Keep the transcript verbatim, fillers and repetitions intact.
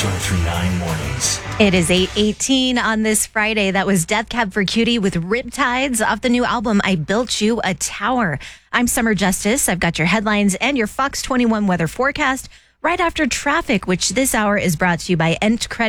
one oh three point nine mornings. It is eight eighteen on this Friday. That was Death Cab for Cutie with Riptides off the new album, I Built You a Tower. I'm Summer Justice. I've got your headlines and your Fox twenty-one weather forecast right after traffic, which this hour is brought to you by Ent Credit.